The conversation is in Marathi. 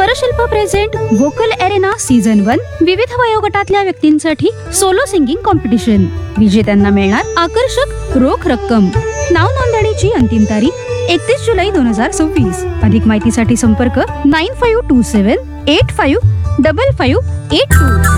स्वरशिल्प प्रेझेंट व्होकल एरेना सीझन 1 विविध वयोगटातल्या व्यक्तींसाठी सोलो सिंगिंग कॉम्पिटिशन. विजेत्यांना मिळणार आकर्षक रोख रक्कम. नाव नोंदणीची अंतिम तारीख 31 जुलै 2026. अधिक माहितीसाठी संपर्क 9527855582.